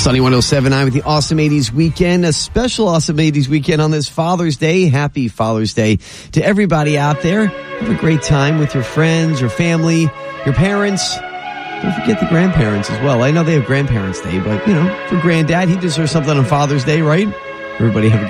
Sunny 107.9 with the Awesome 80s Weekend, a special Awesome 80s Weekend on this Father's Day. Happy Father's Day to everybody out there. Have a great time with your friends, your family, your parents. Don't forget the grandparents as well. I know they have Grandparents' Day, but, for Granddad, he deserves something on Father's Day, right? Everybody have a